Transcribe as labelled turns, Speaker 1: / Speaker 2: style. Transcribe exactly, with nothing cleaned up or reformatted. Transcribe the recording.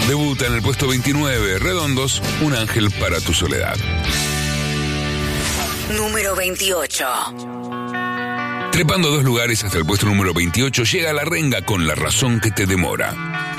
Speaker 1: Debuta en el puesto veintinueve, Redondos, Un ángel para tu soledad.
Speaker 2: Número veintiocho.
Speaker 1: Trepando dos lugares hasta el puesto número veintiocho, llega La Renga con La razón que te demora.